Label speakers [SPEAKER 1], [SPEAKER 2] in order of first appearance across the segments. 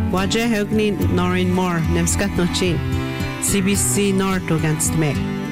[SPEAKER 1] Waje Hugni Norin Moore, Nemskat Nochin, CBC North against me.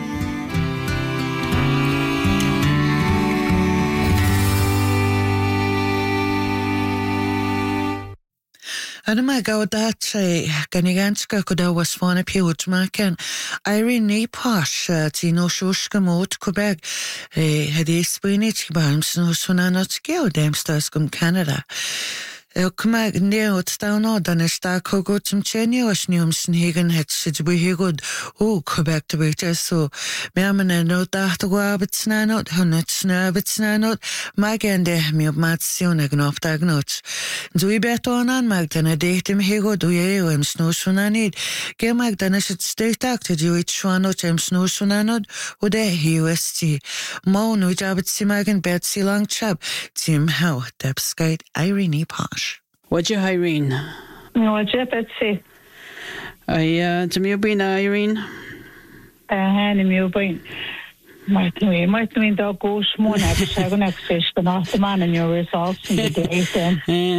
[SPEAKER 2] Anna go that Ganiganska could always want a pewt macan. Irene Posh, Tino Shushka Mot, Quebec, had a spinach balms no sonanot geo damstascum Canada. Cymag newt down o dan ysda cogwt ymchenio os niwm sy'n higan het sydd bwy higod o Quebec to bwyta so mi am yn enod dacht o gwabit snanod hwnnw snabit snanod mag ende mi ob mat siwn ag nop dagnot dwi bet onan mag dan a deicht im higod o eo em sno swnanid ge mag dan ysd steitag to diwyd swanot em sno swnanod o de UST mawn wyt abit si mag yn bet si lang chab Tim Howe debsgait Irene Posh.
[SPEAKER 3] What'd you, Irene?
[SPEAKER 4] What'd you, Betsy?
[SPEAKER 3] To me, Irene?
[SPEAKER 4] Me, might mean dog goes more next seven access the master man and your results in the day then.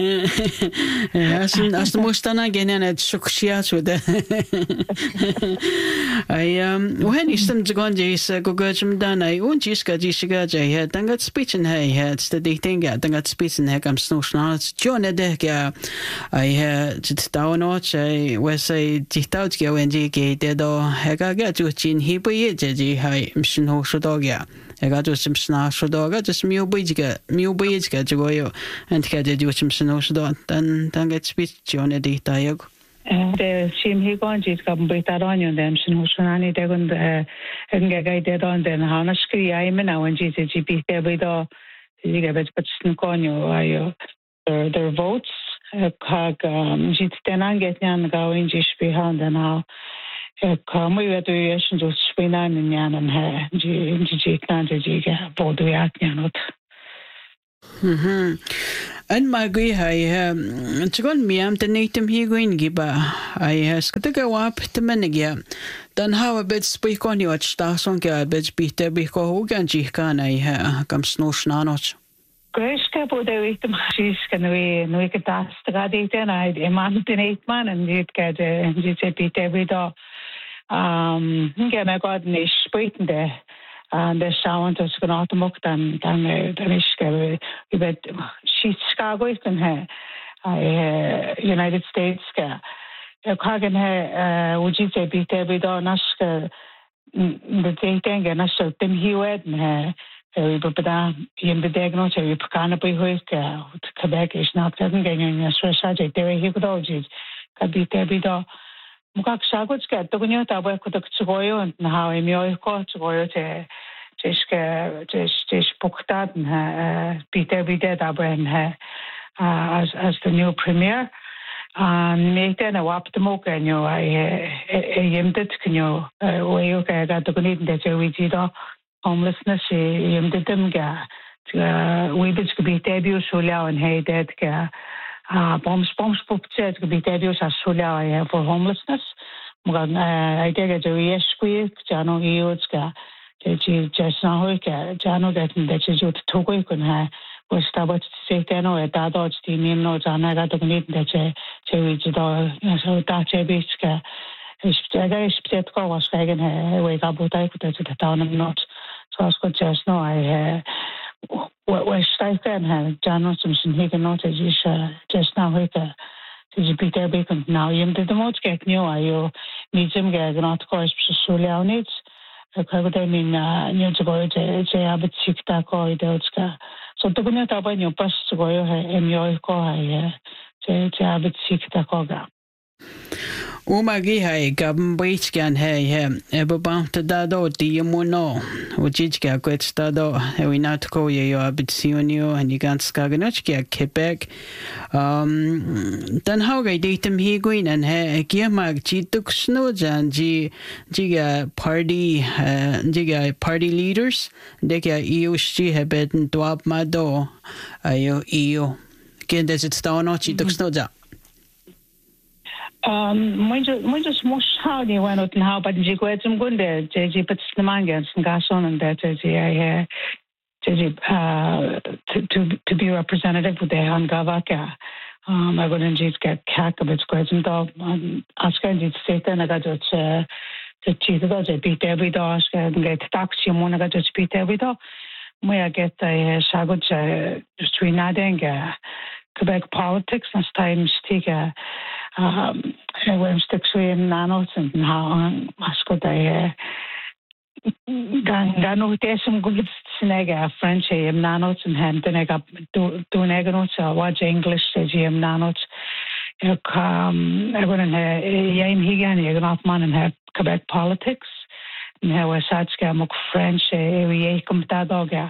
[SPEAKER 3] As the most done again and it shook shiats with it. When you stem to go on Jays, go get some done. I won't just get Jessica J. Had done got speech in her head, the thing I done got speech in heck. I'm snow snarls. John a deck, I had down watch. I was a ditout go and G. Dead or heck I got to chin he be it, J. High, Mission dog ya. I got to some snash dog, just mew beach get to go you and get it with some snow dog, then get speech on a diag.
[SPEAKER 4] The sim he gone, she's come with that onion, them, Sunani, they're going to get guided on then. How much I'm now when she's a GP there with all you get it, but Snuconio, their votes, she's then I'm getting going, just behind and now. Come we do yes and just spin on and yan and her both we act yanot.
[SPEAKER 3] And my gui it's gone me am the native he going giba. I has got to go up the menigia. Then how a bit speak on you at stars on a bit beat there because who can jikan I come snow snanoch.
[SPEAKER 4] Grace Capo, they wait the machines can we could ask the Gadi then I demand an 8 man and you'd get a beat every dog. Get my God, and he's waiting there. And the sound is going to mock them. Then is scary. But she's Chicago in her United States. Kagan her, would you say, beat every dog? Naska the thing and I saw them he went and her. We put down in the diagnosis. We can't be who is Quebec is not getting a suicide. There he could all just beat every dog. Mugak sagot get to go ta ba ko to go and how I me ko to go to just puktat Peter Bidet Abraham as the new premier make then a wap the mock and you I yimded can you way you got to go need that we did homelessness yimded them ga we did be debut so lao and hey that ga bombs pupchet could be debut as Sulia for homelessness. I take a yes squeak, Jano Iotska, just now, Jano getting that is what Togo can have was about to say, Tano, a dad, the name notes, and I got to meet that Cherry so that Chebiska. I got a spit was wagon wake up with I could the town of not. So I was good just now. I West Steifen John Simpson he can notice is just now he did Peter Bacon now you did the most get new you need some gag not course so leonids I mean new to go to a bit sick tack or so to go to when you pass to go and your car to a bit sick tack.
[SPEAKER 3] Umagi hai gabn bait gan hey ebo bant da do di mono ujijga kwet da do we not ko ye yo abitsionio and you gan skaganochki Quebec dan how ga datem he going and he giamag chituk sno jan jiga party leaders de ga eushi hebben dwab mado ayo eo ken des it staan no chituk sno ja
[SPEAKER 4] Muitos moshali went out and how but you go some good there JG puts the mangas and gas on and that JG to be representative with the on Gavaka I go and just get cack of its question dog. Ask and it's Satan. I got the cheese of the beat every dog and get taxi. I got just beat every dog. I get a shagot just renading Quebec politics and times take when sticks with nanos and how mascot Gano some good snega French nanos and Hampton I got two neganots watch English nanos I wouldn't Yain Higan Yaganotman and have Quebec politics and how I sat scam French we come dadoga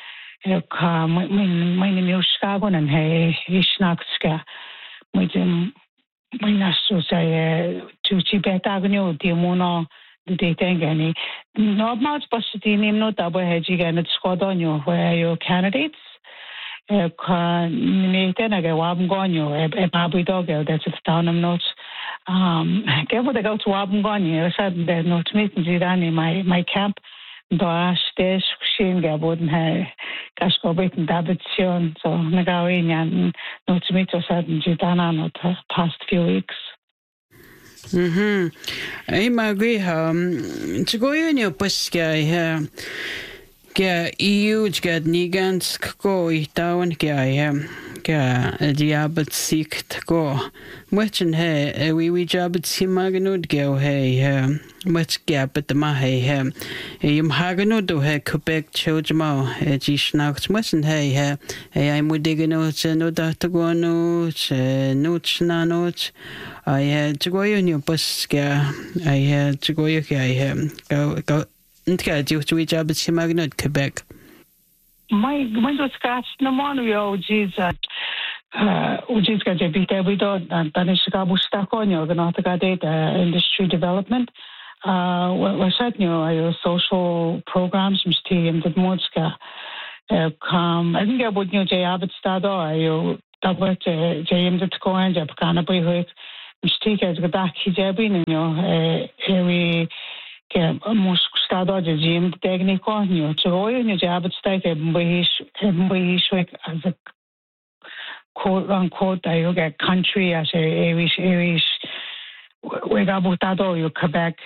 [SPEAKER 4] my name is Chicago and hey Ishnakska my nasu say to Tibet Avenue Dimono the dating any not much possibility name no double hedging and it's got on you where your candidates Nathan I get Wabgonyo a baby dog that's the town of notes get what I go to Wabgonyo I said there's no meeting Zidani my camp Doa stage Shane Gabon hai Kashkobit and Davidson so Nagawin and no to meet us at Zidana not past few weeks.
[SPEAKER 3] Ai magui to go in your puska get EU get Nigans go down get diabet seek to go which and hey we job at Simaganud go hey which gap at the mahe yum haganud he Quebec chojmo gishnaks which and hey I'm with digging notes no data go notes notes nanos I had to go in your puska I had to go go into to job at Simaganud Quebec.
[SPEAKER 4] My was cast no one we Jesus got a bit every dog and Tanishikabu stuck on you the Nautica data industry development. We're set new social programs, Mr. and the Modska. I think I would know Jay Abbott Stado, you double James at Coin, Japana Boyhood, Mr. as the back his ebin, we most Stado, the gym technical, you to oil in your Abbott State, everybody as a quote unquote, I get country as a Irish. We got butado you Quebec.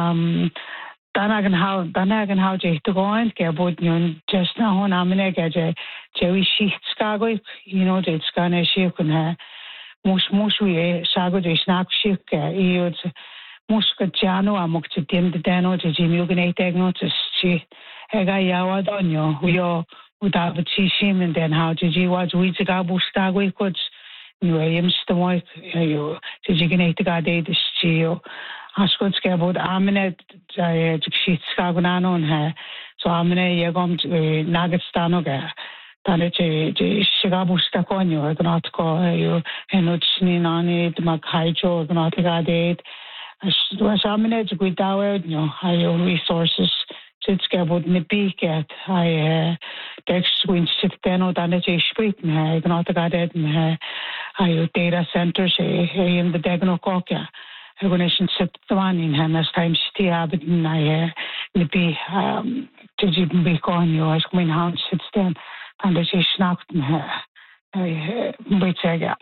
[SPEAKER 4] Danagan how to go and get about you just now on Amine get a Jerry Sheet Chicago, you know, it's gonna ship and have most we Sago de snack ship, you Muscatiano, amok to dim the dano to Jimmy notice she Ega Yawa Donyo, we all would have a him and then how did you watch we to go Stagway could you aims the white you did you get the guy the steel Ascot about Aminet sheets Scagonano on her so Amine Yagom Nagastanoga Tanache Chicago stuck on you I cannot call you and not seen on it Makhaicho I cannot got it was Aminet with our you know higher resources it's about the peak at I text when sit down on the street and I cannot got it and I data centers in the Degnococa. I want to sit one in him as time stay up and I the be did you be on you as when hound sits down and the she snapped and I wait again.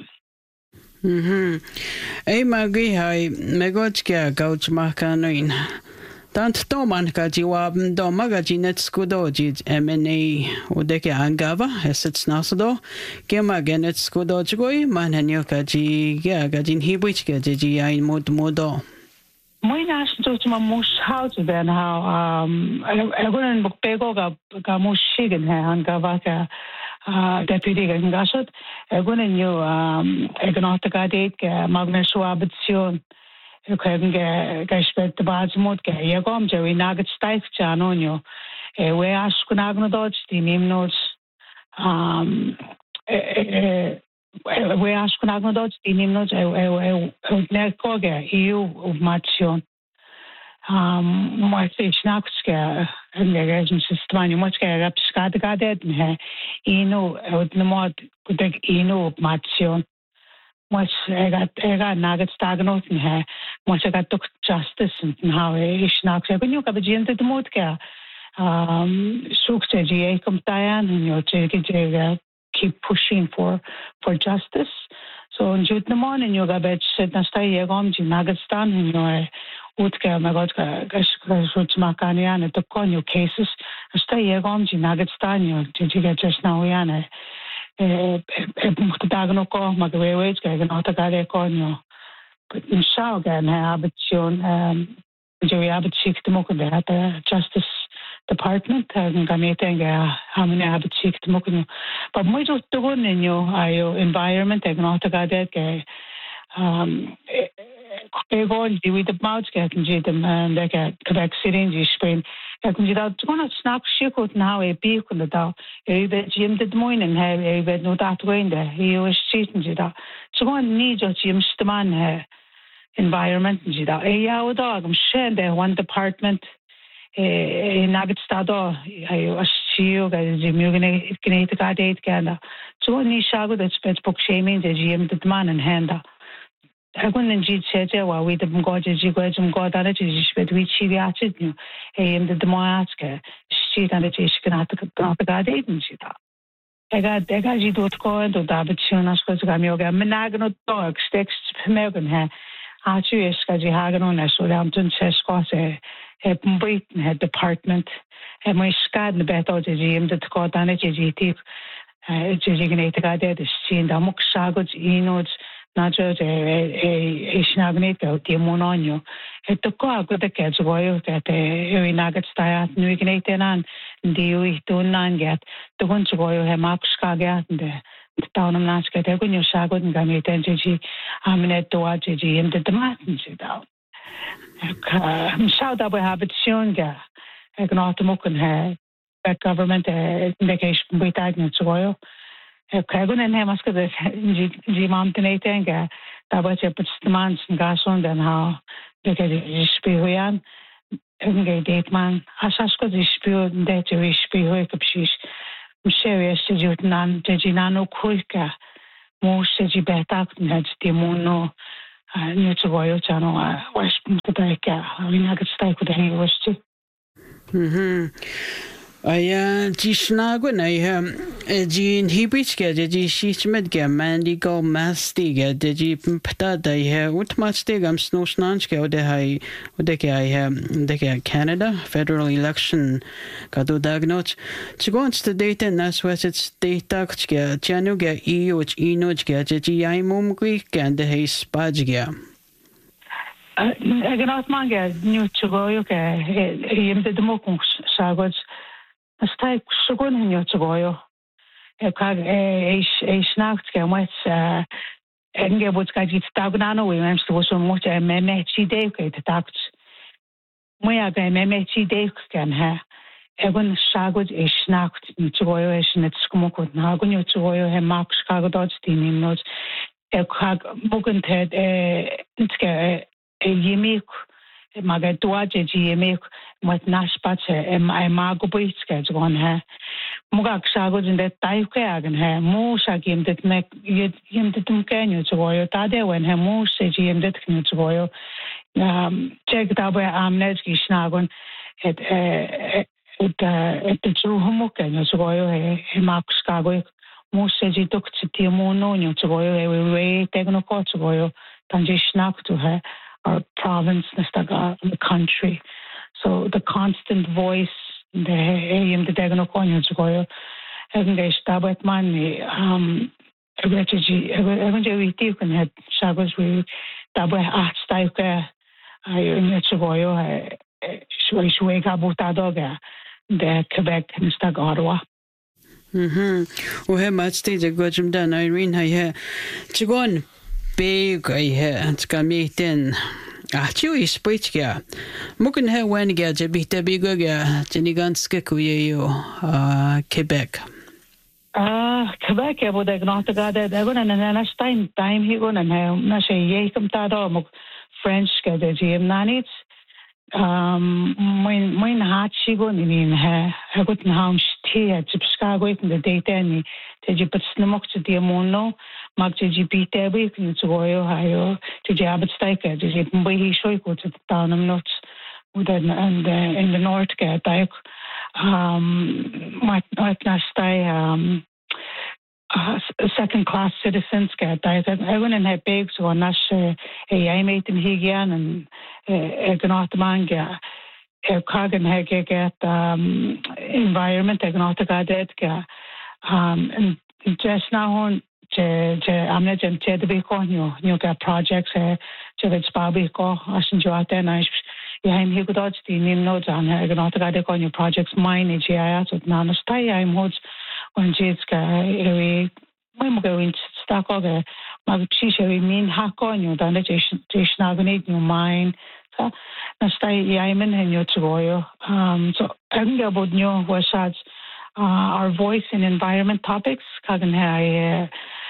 [SPEAKER 3] Ei magi hai megotska gauch makanoin. Tant Toman Gajiwab Domaga net Scudo jid MNA Udeke Angava, Essets Nasado, Gema Genet Scudo Joy, Manhanyoka G Gajin Hibichka Ji in Modo.
[SPEAKER 4] My national to my most house then how I wouldn't book Pego Gamus Shigan and Gavaka deputy Gasot. I wouldn't knew Egonotica date Magnus Wabitsion. You can get the bad mood. You come to we nugget stike chanonio. We ask Nagno the name notes. We ask Nagno the name notes. Nekoga, you of Mation. My fish Naxka and the regent system. You must get up scattered and you know, out the mod could take of Mation. Once I got nuggets stagnant in her, once I got took justice and how I snacks. When you have a gentle to Motka, Sukse G. Diane, and you keep pushing for justice. So in Jute morning you got bet sit na stay yegom ji Nagastan in your utke magod gash makanian to conyo cases stay yegom ji Nagastan you did get just now yana dagno ko magwe ga no ta gare conyo but in shao gan ha abitjon Joey Abbott chief the Mokunda at the Justice Department and Gametenga Hamina Abbott chief the Mokuno. But my just the one in your environment and not a gadet going with the mouths getting them and they get Quebec City in Spain. I can get out one snap ship out now a beak on the dow. A bit Jim did moin and have a bit no that way in there. He was cheating it out. So one needs your Jim's the man here. Environment and jida yaw dog shend one department in Nagstado I assure that the Genete Gade Ganda so ni shago that spends book shaming the GM the man and handa I couldn't cheat said well we the god on it is but we chi acid you the moaska sheet and the Genata Gade and jida I got you don't go into David Chunas because I'm yoga Menagano dog sticks Megan hair Actually, as you have on a so down to Scott a Britain department, and my scad the better the GM that got on it, GT, the scene, the Muk Sagots, Enods, not just a snagnate out the Mononio. It took a good catch boy that a nugget style, New Canadian and the don't get the one to boy have Mark Skagat and the town of Nasket, when you saw good and got me attention, I'm in it to watch it in the Martins out. Shout out, we have it soon, I can automocan hair, back government, indication with Agnes oil. Kagun and Hamaska, the mountain eight, that was a man and gas on then how they get it spirit. Date man, Asasko is spirit, that you spirit of she's. Serious to you, Nan, Teginano Kulka, most says you better than the mono, new to Royal Channel, West Quebec. I mean, I could stay with the English too.
[SPEAKER 3] I Gisnagun, I Jean Hebrew, the sheet medga, Mandy go mastiga, the jeep pata, I have what much dig, I'm snow snanska, the high, I have the Canada, federal election, Kado Dagnoch. To go on to data, and that's what it's data, Januga, which Enochga, the GI Mum Greek, and the hay Spajga.
[SPEAKER 4] I cannot manga new to go, him the Mokungs, Sagots. Stai sugun in your toyo. A snack can wet and get what's got its tagnano. We went to so much a memechi day to tax. We are going memechi day can have. Evan Shagwood a snacked in toyo as in its smoke with Nagun your toyo and Mark Chicago Dodge team in notes. A crack booked head a yimik. Maga duaje ji make with nashpats a mago britska on her. Mugak sagos in that type agan her, Musa game that make him the Tumcanio to oil, Tade when her Musa Jim that can to oil. Check that way Amnesky Snagon at the true homocan to oil, a Mark Skago. Musa ji took to Timono to oil, a way taken a pot to oil, Tanji snack to her. Our province, the country. So the constant voice, the Dagano Konyo Goyo, Evangage Tabet Mani, Evangelic and had Shagos we Tabwe Art Stike, Goyo, Shueka Butadoga, the Quebec and Stag Ottawa.
[SPEAKER 3] We have much stage of Gojum done, Irene. I hear Chigon. Big I had come in. Chewy speech, yeah. Mukun have one gadget, be the bigger, Jeniganska, Quebec.
[SPEAKER 4] Quebec, I would not got that. I wouldn't and time he wouldn't have Nasha Yakum Tado, French, get the GM Nanits. Mine heart she go in her. I couldn't harm tea at Chicago in the daytime. Did you put snumok to the mono? Mark did you beat every week to Ohio to the Abbott Stiker? Did you buy he show go to the town of nuts and in the north get like what last I second-class citizens get. I went in her big so on I made them higian and economic kagan hege get environment economic get and just now on amna jem the ko new get projects it's babi ko asin joate na I'm here without the nodes on economic ko new projects mine GIS with nana stay I'm hods when Jitska we go in stock of the Maguchisha mean Hakonyo, the Naganate new mine. So Nastai Yaman and Yotoyo. So I think about new was our voice in environment topics. Kagan hai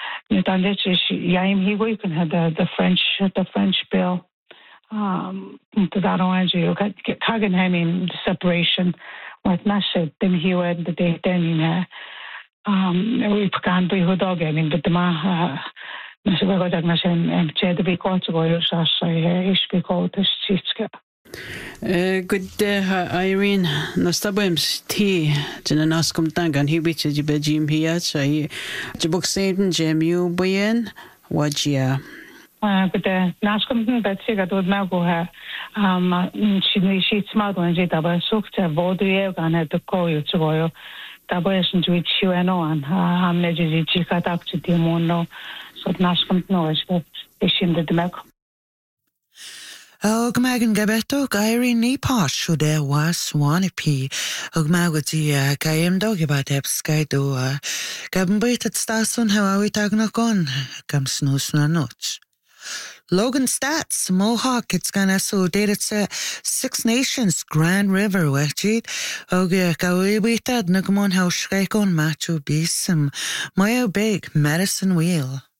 [SPEAKER 4] Yaim Higo, you can have the French bill. To that orange you Kagan I mean separation with Nasha them here at the day then we can't be who dog I mean but the ma Nashwagodag Nashan the big court to go HP called the Chiska.
[SPEAKER 3] Good day, Irene. Nastabims tea, Janaskum Tangan, he bitches you bedjim here, so Jabuk Satan, Jim, you buyen, what ya?
[SPEAKER 4] But Naskum Betsy got with Mago, she's smart when she double soaked a body and had to call you to go. Taboyasn to which you and on, Hamneji Chikat up to Timono, so Naskum noise, but is in the Demek.
[SPEAKER 2] Og magen gabeto Irene ni posh there was one p og magoti kaim dog about sky do gaben britet stason how we tagna gon kam snus na noch Logan Stats Mohawk it's gonna so dated Six Nations Grand River wechit og kawi tad nagmon how shrekon machu bisum Maya big Medicine Wheel